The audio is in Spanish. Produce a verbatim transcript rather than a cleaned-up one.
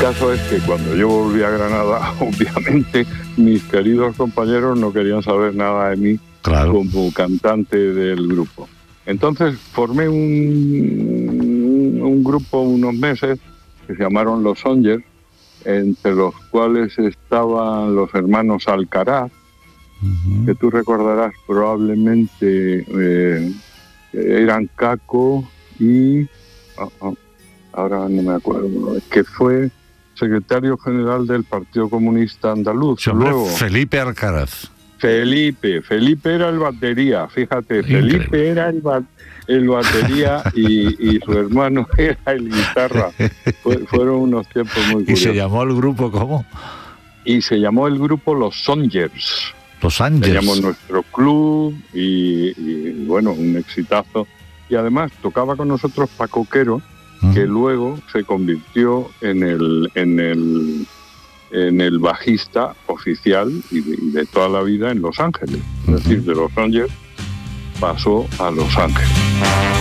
caso es que cuando yo volví a Granada, obviamente mis queridos compañeros no querían saber nada de mí, claro, como cantante del grupo. Entonces formé un, un grupo unos meses que se llamaron Los Songers, entre los cuales estaban los hermanos Alcaraz, uh-huh, que tú recordarás probablemente, eh, eran Caco y... Oh, oh, ahora no me acuerdo, que fue secretario general del Partido Comunista Andaluz. Sí, hombre, luego Felipe Alcaraz. Felipe, Felipe era el batería, fíjate, increíble. Felipe era el, ba- el batería y, y su hermano era el guitarra. Fue, fueron unos tiempos muy curiosos. ¿Y se llamó el grupo cómo? Y se llamó el grupo Los Songers. Los Songers. Teníamos nuestro club y, y bueno, un exitazo. Y además tocaba con nosotros Paco Quero, uh-huh, que luego se convirtió en el... En el en el bajista oficial y de, y de toda la vida en Los Ángeles. Uh-huh. Es decir, de Los Songers pasó a Los Ángeles.